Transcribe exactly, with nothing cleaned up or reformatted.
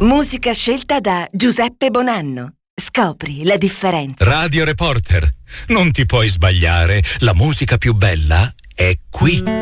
Musica scelta da Giuseppe Bonanno. Scopri la differenza. Radio Reporter. Non ti puoi sbagliare. La musica più bella è qui.